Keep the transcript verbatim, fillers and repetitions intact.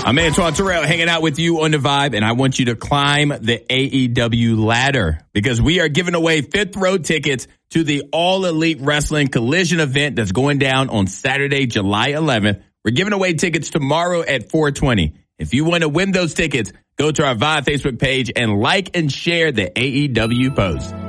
I'm Antoine Terrell hanging out with you on The Vibe, and I want you to climb the A E W ladder because we are giving away fifth row tickets to the All Elite Wrestling Collision event that's going down on Saturday, July eleventh. We're giving away tickets tomorrow at four twenty. If you want to win those tickets, go to our Vibe Facebook page and like and share the A E W post.